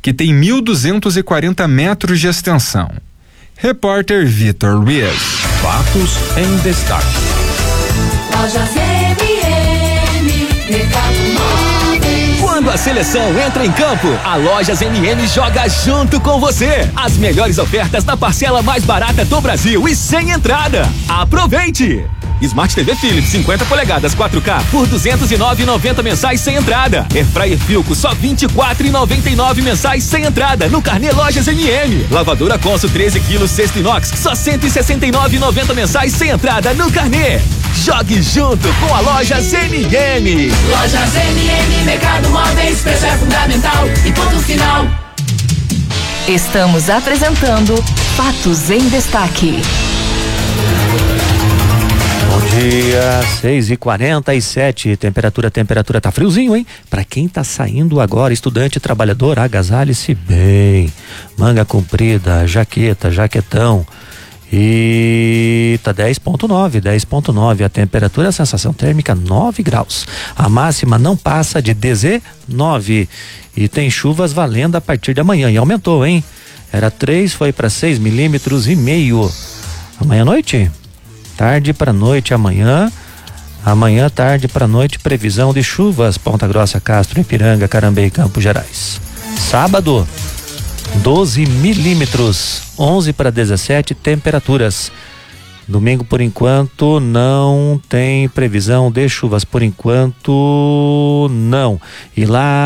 que tem 1.240 metros de extensão. Repórter Vitor Luiz. Fatos em destaque. Lojas MM, Mercado Móveis. Quando a seleção entra em campo, a Lojas MM joga junto com você. As melhores ofertas na parcela mais barata do Brasil e sem entrada. Aproveite! Smart TV Philips 50 polegadas 4K por R$ 209,90 mensais sem entrada. Airfryer Philco só R$ 24,99 mensais sem entrada no carnê Lojas MM. Lavadora Consul 13 kg cesto inox só R$ 169,90 mensais sem entrada no carnê. Jogue junto com a Lojas MM. Lojas MM, Mercado Móveis, preço é fundamental e ponto final. Estamos apresentando Fatos em Destaque. Bom dia, 6h47, temperatura tá friozinho, hein? Pra quem tá saindo agora, estudante, trabalhador, agasalhe-se bem, manga comprida, jaquetão, e tá 10,9 a temperatura, a sensação térmica 9 graus, a máxima não passa de 19 e tem chuvas valendo a partir de amanhã, e aumentou, hein? Era 3, foi para 6,5 milímetros, amanhã à noite? Tarde para noite amanhã, tarde para noite, previsão de chuvas, Ponta Grossa, Castro, Ipiranga, Carambeí, Campos Gerais. Sábado, 12 milímetros, 11 para 17 temperaturas. Domingo, por enquanto, não tem previsão de chuvas, por enquanto, não. E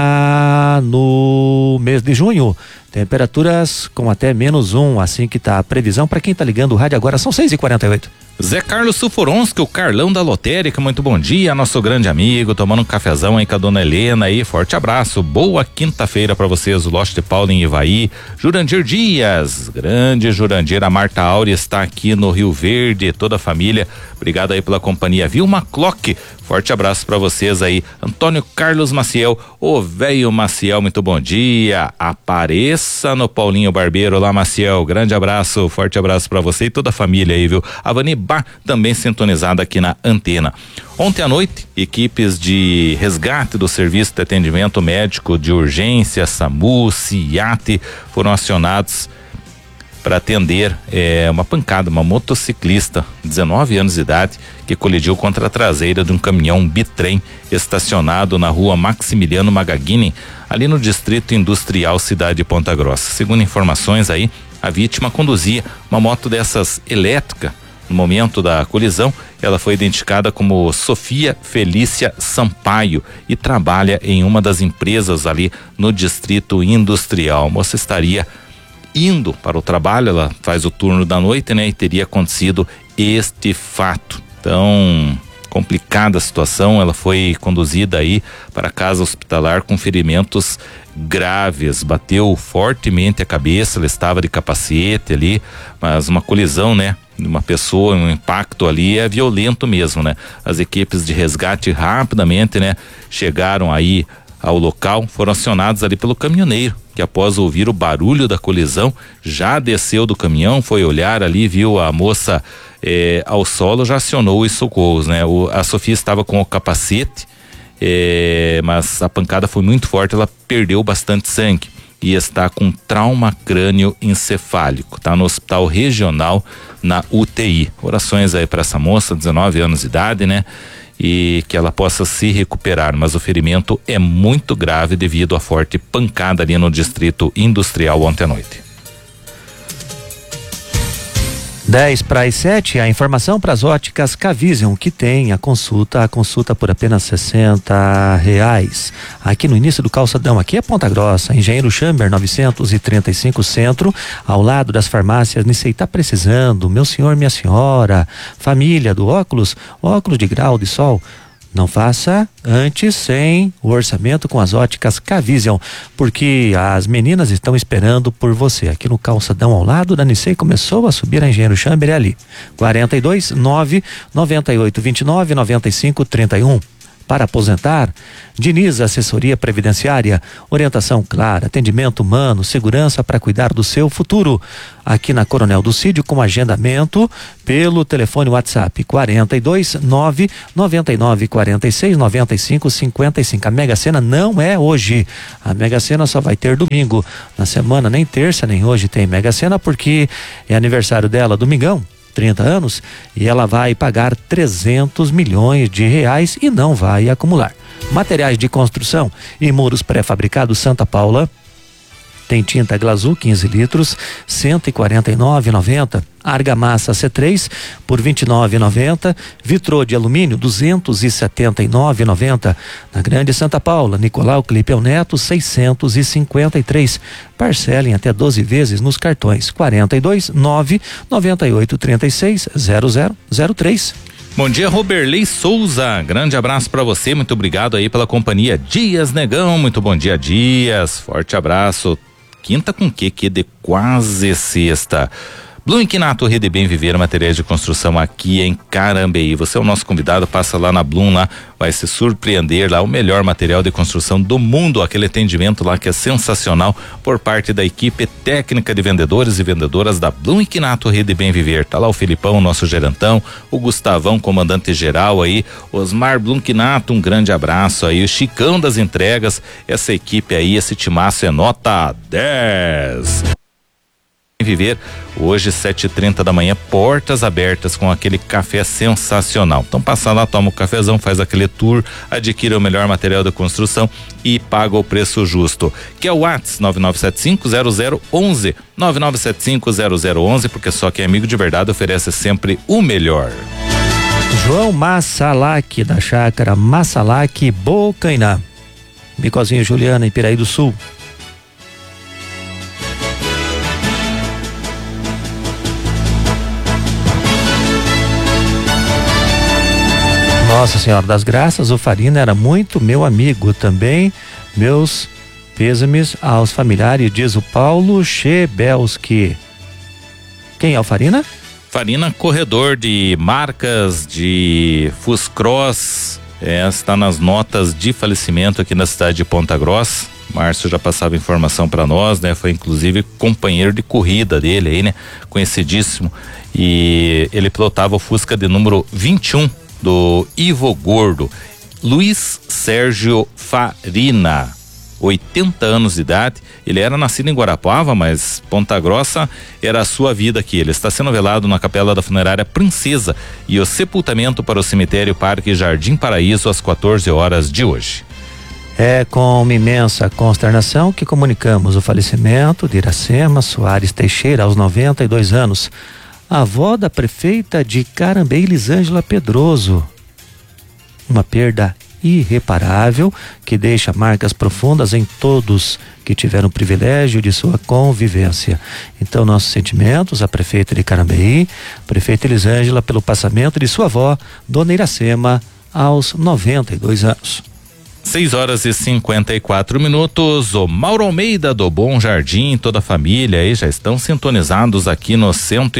lá no mês de junho, temperaturas com até -1, assim que tá a previsão. Para quem tá ligando o rádio agora, são 6h48. Zé Carlos Suforonski, o Carlão da Lotérica, muito bom dia, nosso grande amigo, tomando um cafezão aí com a dona Helena aí, forte abraço, boa quinta-feira pra vocês, o Lote de Paulo em Ivaí, Jurandir Dias, grande Jurandir, a Marta Áurea está aqui no Rio Verde, toda a família, obrigado aí pela companhia, Vilma Clock, forte abraço pra vocês aí, Antônio Carlos Maciel, o velho Maciel, muito bom dia, apareça no Paulinho Barbeiro lá, Maciel, grande abraço, forte abraço pra você e toda a família aí, viu, Avani Bar também sintonizada aqui na antena. Ontem à noite, equipes de resgate do Serviço de Atendimento Médico de Urgência, SAMU, CIAT, foram acionados para atender uma pancada, uma motociclista, 19 anos de idade, que colidiu contra a traseira de um caminhão bitrem estacionado na rua Maximiliano Magaguini, ali no Distrito Industrial Cidade de Ponta Grossa. Segundo informações aí, a vítima conduzia uma moto dessas elétrica. No momento da colisão, ela foi identificada como Sofia Felícia Sampaio e trabalha em uma das empresas ali no Distrito Industrial. A moça estaria indo para o trabalho, ela faz o turno da noite, né? E teria acontecido este fato. Então, complicada a situação, ela foi conduzida aí para a casa hospitalar com ferimentos graves, bateu fortemente a cabeça, ela estava de capacete ali, mas uma colisão, né? Uma pessoa, um impacto ali é violento mesmo, né? As equipes de resgate rapidamente, né? Chegaram aí ao local, foram acionados ali pelo caminhoneiro, que após ouvir o barulho da colisão, já desceu do caminhão, foi olhar ali, viu a moça ao solo, já acionou os socorros, né? A Sofia estava com o capacete, mas a pancada foi muito forte, ela perdeu bastante sangue e está com trauma crânioencefálico, tá no hospital regional na UTI. Orações aí para essa moça, 19 anos de idade, né? E que ela possa se recuperar, mas o ferimento é muito grave devido à forte pancada ali no Distrito Industrial ontem à noite. 6:10, a informação para as óticas Cavision, que tem a consulta por apenas R$60. Aqui no início do calçadão, aqui é Ponta Grossa, Engenheiro Chamber 935 Centro, ao lado das farmácias Nicei. Tá precisando, meu senhor, minha senhora, família do óculos de grau de sol? Não faça antes sem o orçamento com as óticas Cavision, porque as meninas estão esperando por você. Aqui no calçadão ao lado da Nicei, começou a subir a Engenheiro Chamber, é ali. 42 9 98 29 95 31. para aposentar? Diniz Assessoria Previdenciária, orientação clara, atendimento humano, segurança para cuidar do seu futuro. Aqui na Coronel do Cídio, com agendamento pelo telefone WhatsApp 42-9-99-46-95-55. A Mega Sena não é hoje. A Mega Sena só vai ter domingo. Na semana, nem terça, nem hoje tem Mega Sena, porque é aniversário dela, domingão. 30 anos, e ela vai pagar 300 milhões de reais e não vai acumular. Materiais de construção e muros pré-fabricados Santa Paula. Tem tinta Glazul 15 litros, R$ 149,90. Argamassa C3 por R$ 29,90. Vitrô de alumínio R$ 279,90. Na Grande Santa Paula, Nicolau Clipeu Neto 653. Parcelem até 12 vezes nos cartões 42 998 36 0003. Bom dia, Roberley Souza, grande abraço para você, muito obrigado aí pela companhia. Dias Negão, muito bom dia, Dias, forte abraço. Quinta com que de quase sexta. Blum Inquinato, Rede Bem Viver, materiais de construção aqui em Carambeí. Você é o nosso convidado, passa lá na Blum, lá vai se surpreender, lá o melhor material de construção do mundo, aquele atendimento lá que é sensacional por parte da equipe técnica de vendedores e vendedoras da Blum Inquinato, Rede Bem Viver. Tá lá o Filipão, nosso gerentão, o Gustavão, comandante geral aí, Osmar Blum Inquinato, um grande abraço aí, o Chicão das entregas, essa equipe aí, esse timaço é nota 10. Viver hoje 7h30 da manhã, portas abertas com aquele café sensacional. Então passa lá, toma o cafezão, faz aquele tour, adquira o melhor material de construção e paga o preço justo, que é o WhatsApp 99750011, 99750011, porque só quem é amigo de verdade oferece sempre o melhor. João Massalac, da chácara Massalac Bocainá. Bicozinho Juliana, em Piraí do Sul. Nossa Senhora das Graças, o Farina era muito meu amigo também. Meus pêsames aos familiares, diz o Paulo Chebelski. Quem é o Farina? Farina, corredor de marcas de Fuscross, está nas notas de falecimento aqui na cidade de Ponta Grossa. Márcio já passava informação para nós, né? Foi inclusive companheiro de corrida dele aí, né? Conhecidíssimo. E ele pilotava o Fusca de número 21 do Ivo Gordo. Luiz Sérgio Farina, 80 anos de idade. Ele era nascido em Guarapuava, mas Ponta Grossa era a sua vida aqui. Ele está sendo velado na capela da funerária Princesa e o sepultamento para o cemitério Parque Jardim Paraíso às 14 horas de hoje. É com uma imensa consternação que comunicamos o falecimento de Iracema Soares Teixeira aos 92 anos. A avó da prefeita de Carambeí, Lisângela Pedroso. Uma perda irreparável que deixa marcas profundas em todos que tiveram o privilégio de sua convivência. Então, nossos sentimentos à prefeita de Carambeí, prefeita Lisângela, pelo passamento de sua avó, Dona Iracema, aos 92 anos. 6h54. O Mauro Almeida do Bom Jardim, toda a família aí já estão sintonizados aqui no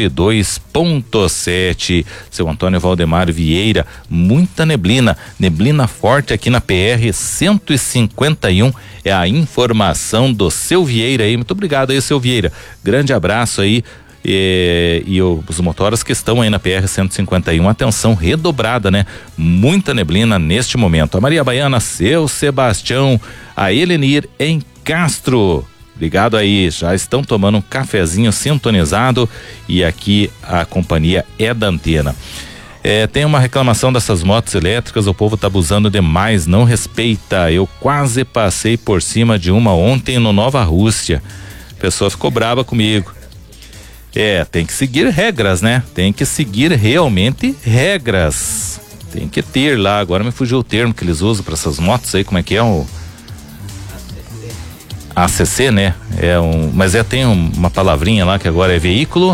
102.7. Seu Antônio Valdemar Vieira, muita neblina forte aqui na PR 151, é a informação do seu Vieira aí. Muito obrigado aí, seu Vieira. Grande abraço aí. E os motoras que estão aí na PR 151, atenção redobrada, né? Muita neblina neste momento. A Maria Baiana, seu Sebastião, a Elenir em Castro, obrigado aí, já estão tomando um cafezinho sintonizado e aqui a companhia é da Antena. Tem uma reclamação dessas motos elétricas, o povo tá abusando demais, não respeita. Eu quase passei por cima de uma ontem no Nova Rússia, a pessoa ficou brava comigo. Tem que seguir regras, né? Tem que seguir realmente regras. Tem que ter lá, agora me fugiu o termo que eles usam para essas motos aí, como é que é o ACC, né? Mas tem uma palavrinha lá que agora é veículo.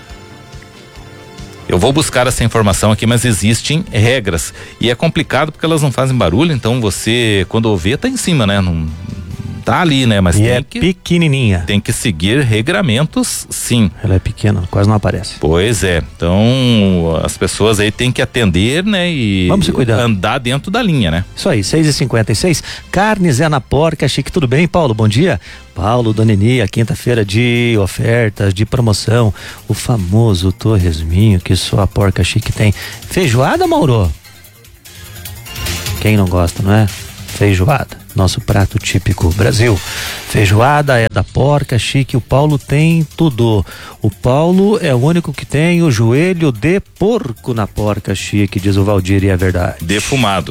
Eu vou buscar essa informação aqui, mas existem regras e é complicado porque elas não fazem barulho, então você quando vê tá em cima, né? Não tá ali, né? Mas é pequenininha. Tem que seguir regramentos, sim. Ela é pequena, quase não aparece. Pois é. Então, as pessoas aí têm que atender, né? E vamos se cuidar. Andar dentro da linha, né? Isso aí, 6h56. Carnes é na Porca Chique. Tudo bem, Paulo? Bom dia. Paulo, Dona Eni, a quinta-feira de ofertas, de promoção. O famoso torresminho que só a Porca Chique tem. Feijoada, Mauro? Quem não gosta, não é? Feijoada, nosso prato típico Brasil. Feijoada é da Porca Chique. O Paulo tem tudo. O Paulo é o único que tem o joelho de porco na Porca Chique, diz o Valdir, e é verdade. Defumado.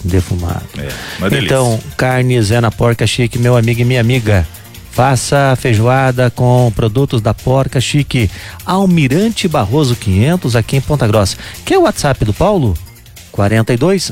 Uma delícia. Então, carnes é na Porca Chique, meu amigo e minha amiga. Faça a feijoada com produtos da Porca Chique. Almirante Barroso 500, aqui em Ponta Grossa. Quer o WhatsApp do Paulo? 42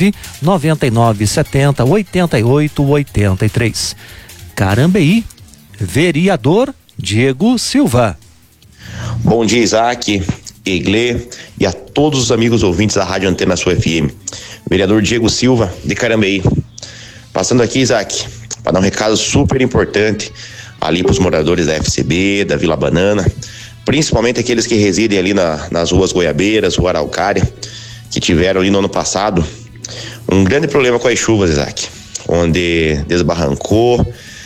999 70 88 83. Carambeí, vereador Diego Silva. Bom dia, Isaac, Eglê e a todos os amigos ouvintes da Rádio Antena Sul FM. Vereador Diego Silva, de Carambeí. Passando aqui, Isaac, para dar um recado super importante ali para os moradores da FCB, da Vila Banana, principalmente aqueles que residem ali nas ruas Goiabeiras, Rua Araucária, que tiveram ali no ano passado um grande problema com as chuvas, Isaac, onde desbarrancou,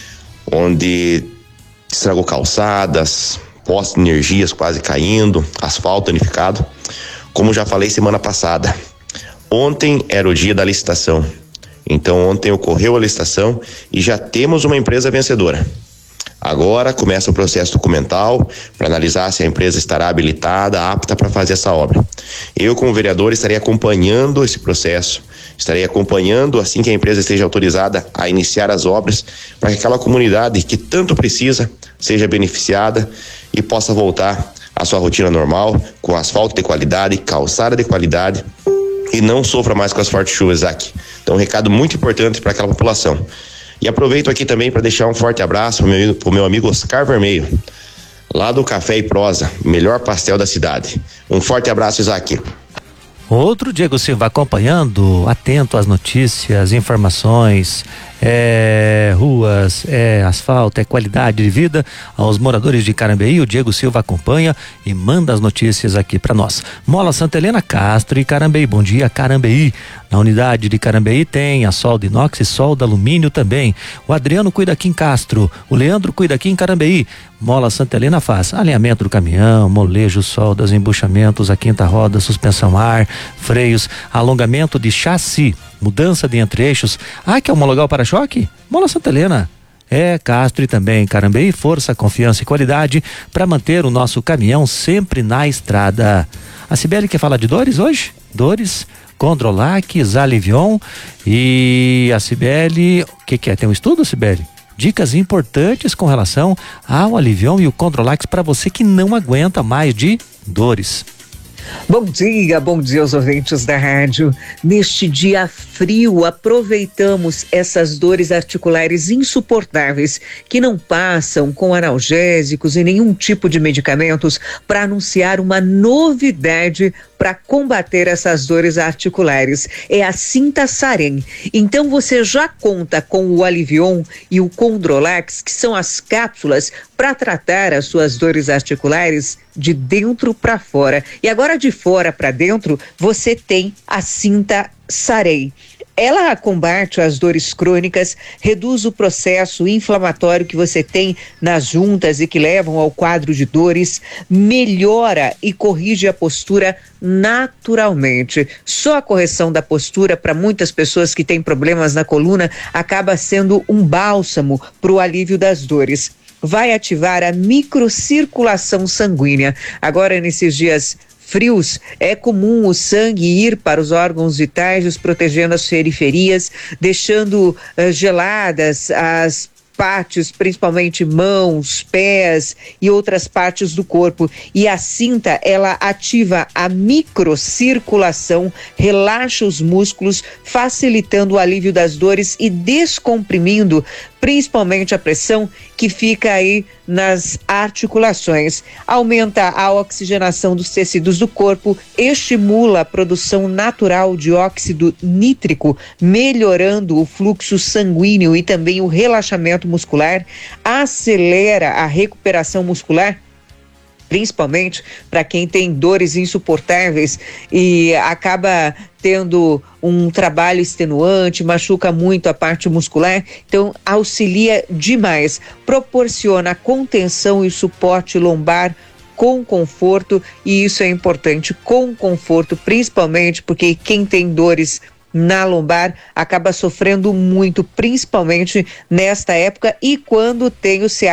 onde estragou calçadas, postes de energias quase caindo, asfalto danificado. Como já falei semana passada, ontem era o dia da licitação. Então ontem ocorreu a licitação e já temos uma empresa vencedora. Agora começa o processo documental para analisar se a empresa estará habilitada, apta para fazer essa obra. Eu, como vereador, estarei acompanhando esse processo, estarei acompanhando assim que a empresa esteja autorizada a iniciar as obras, para que aquela comunidade que tanto precisa seja beneficiada e possa voltar à sua rotina normal, com asfalto de qualidade, calçada de qualidade, e não sofra mais com as fortes chuvas, Isaac. Então, um recado muito importante para aquela população. E aproveito aqui também para deixar um forte abraço pro meu amigo Oscar Vermelho, lá do Café e Prosa, melhor pastel da cidade. Um forte abraço, Isaac. Outro Diego Silva acompanhando, atento às notícias, informações, ruas, asfalto, qualidade de vida aos moradores de Carambeí. O Diego Silva acompanha e manda as notícias aqui para nós. Mola Santa Helena, Castro e Carambeí. Bom dia, Carambeí. Na unidade de Carambeí tem a solda inox e solda alumínio também. O Adriano cuida aqui em Castro, o Leandro cuida aqui em Carambeí. Mola Santa Helena faz alinhamento do caminhão, molejo, soldas, embuchamentos, a quinta roda, suspensão ar, freios, alongamento de chassi, mudança de entre-eixos. Quer homologar o para-choque? Mola Santa Helena. Castro e também Carambeí, força, confiança e qualidade para manter o nosso caminhão sempre na estrada. A Cibele quer falar de dores hoje? Dores, Condrolac, Zalivion e a Cibele, o que é? Tem um estudo, Cibele? Dicas importantes com relação ao Alivion e o Condrolax para você que não aguenta mais de dores. Bom dia aos ouvintes da rádio. Neste dia frio, aproveitamos essas dores articulares insuportáveis que não passam com analgésicos e nenhum tipo de medicamentos para anunciar uma novidade para combater essas dores articulares. É a Cinta Sarem. Então você já conta com o Alivion e o Condrolax, que são as cápsulas para tratar as suas dores articulares de dentro para fora. E agora de fora para dentro, você tem a Cinta Sarem. Ela combate as dores crônicas, reduz o processo inflamatório que você tem nas juntas e que levam ao quadro de dores, melhora e corrige a postura naturalmente. Só a correção da postura para muitas pessoas que têm problemas na coluna acaba sendo um bálsamo para o alívio das dores. Vai ativar a microcirculação sanguínea. Agora, nesses dias frios, é comum o sangue ir para os órgãos vitais, protegendo as periferias, deixando geladas as partes, principalmente mãos, pés e outras partes do corpo. E a cinta, ela ativa a microcirculação, relaxa os músculos, facilitando o alívio das dores e descomprimindo principalmente a pressão que fica aí nas articulações. Aumenta a oxigenação dos tecidos do corpo, estimula a produção natural de óxido nítrico, melhorando o fluxo sanguíneo e também o relaxamento muscular, acelera a recuperação muscular, principalmente para quem tem dores insuportáveis e acaba tendo um trabalho extenuante, machuca muito a parte muscular, então auxilia demais, proporciona contenção e suporte lombar com conforto, e isso é importante, com conforto, principalmente porque quem tem dores na lombar acaba sofrendo muito, principalmente nesta época e quando tem o